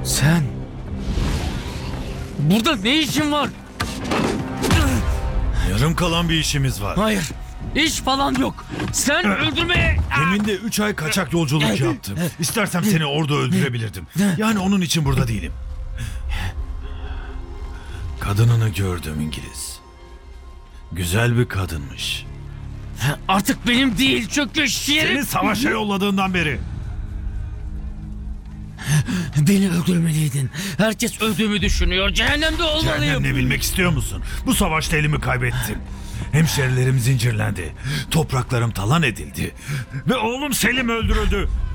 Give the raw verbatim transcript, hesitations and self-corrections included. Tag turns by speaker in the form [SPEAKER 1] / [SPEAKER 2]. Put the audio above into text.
[SPEAKER 1] Sen... Burada ne işin var?
[SPEAKER 2] Yarım kalan bir işimiz var.
[SPEAKER 1] Hayır. İş falan yok. Sen öldürmeye...
[SPEAKER 2] Demin de üç ay kaçak yolculuk yaptım. İstersem seni orada öldürebilirdim. Yani onun için burada değilim. Kadınını gördüm İngiliz. Güzel bir kadınmış.
[SPEAKER 1] Artık benim değil çünkü şerif...
[SPEAKER 2] Seni savaşa yolladığından beri.
[SPEAKER 1] Beni öldürmeliydin. Herkes öldüğümü düşünüyor. Cehennemde olmalıyım.
[SPEAKER 2] Cehennem ne bilmek istiyor musun? Bu savaşta elimi kaybettim. Hemşerilerim zincirlendi. Topraklarım talan edildi. Ve oğlum Selim öldürüldü.